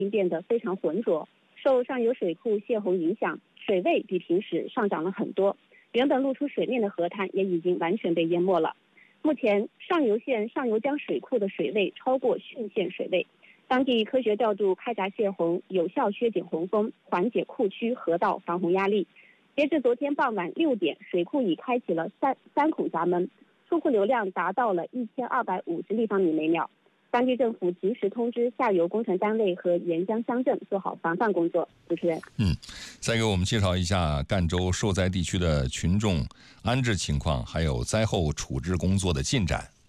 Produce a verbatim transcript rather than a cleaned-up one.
变得非常浑浊，受上游水库泄洪影响，水位比平时上涨了很多，原本露出水面的河滩也已经完全被淹没了。目前上游县上游江水库的水位超过汛县水位，当地科学调度开闸泄洪，有效削减洪峰，缓解库区河道防洪压力。截至昨天傍晚六点，水库已开启了三三孔闸门，出库流量达到了一千二百五十立方米每秒。当地政府及时通知下游工程单位和沿江乡镇做好防范工作。主持人， 嗯，再给我们介绍一下赣州受灾地区的群众安置情况，还有灾后处置工作的进展。